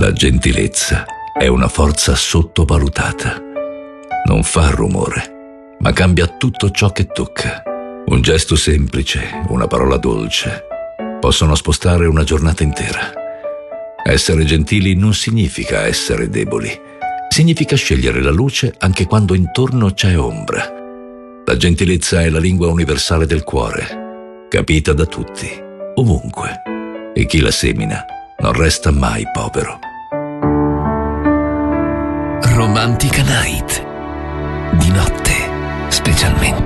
La gentilezza è una forza sottovalutata. Non fa rumore, ma cambia tutto ciò che tocca. Un gesto semplice, una parola dolce, possono spostare una giornata intera. Essere gentili non significa essere deboli. Significa scegliere la luce anche quando intorno c'è ombra. La gentilezza è la lingua universale del cuore, capita da tutti, ovunque. E chi la semina non resta mai povero. Romantica Night. Di notte, specialmente.